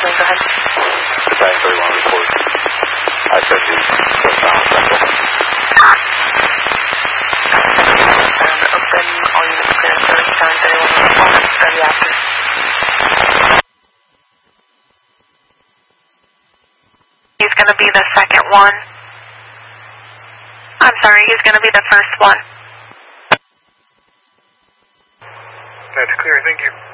Go ahead. Battalion 31 report. I said you southbound Central. Open, all units clear, Battalion 31 report. Ready after. He's going to be the second one. I'm sorry, he's going to be the first one. That's clear, thank you.